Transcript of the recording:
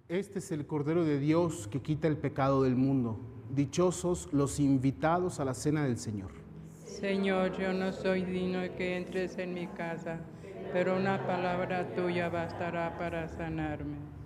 Este es el Cordero de Dios que quita el pecado del mundo. Dichosos los invitados a la cena del Señor. Señor, yo no soy digno de que entres en mi casa, pero una palabra tuya bastará para sanarme.